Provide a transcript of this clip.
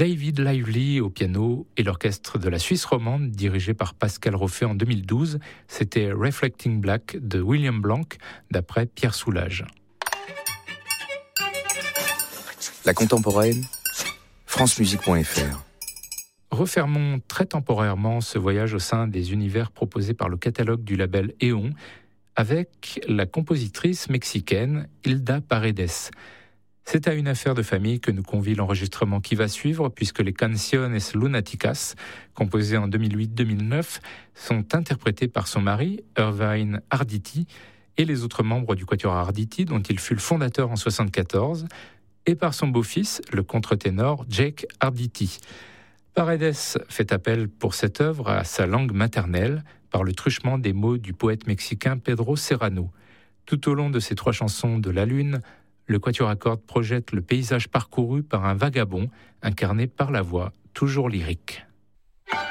David Lively au piano et l'orchestre de la Suisse romande dirigé par Pascal Roffet en 2012. C'était Reflecting Black de William Blanc d'après Pierre Soulages. La contemporaine, francemusique.fr. Refermons très temporairement ce voyage au sein des univers proposés par le catalogue du label Éon avec la compositrice mexicaine Hilda Paredes. C'est à une affaire de famille que nous convie l'enregistrement qui va suivre, puisque les Canciones Lunáticas, composées en 2008-2009, sont interprétées par son mari, Irvine Arditi, et les autres membres du Quatuor Arditi, dont il fut le fondateur en 1974, et par son beau-fils, le contre-ténor Jake Arditi. Paredes fait appel pour cette œuvre à sa langue maternelle, par le truchement des mots du poète mexicain Pedro Serrano. Tout au long de ces 3 chansons de la Lune, le Quatuor à cordes projette le paysage parcouru par un vagabond incarné par la voix toujours lyrique.